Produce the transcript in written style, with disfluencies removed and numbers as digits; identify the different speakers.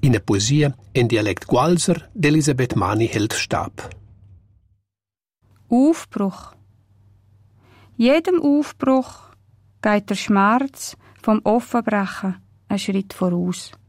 Speaker 1: in der Poesie in Dialekt Gualser d'Elisabeth Mani hält Stab.
Speaker 2: Aufbruch. Jedem Aufbruch geht der Schmerz vom Offenbrechen einen Schritt voraus.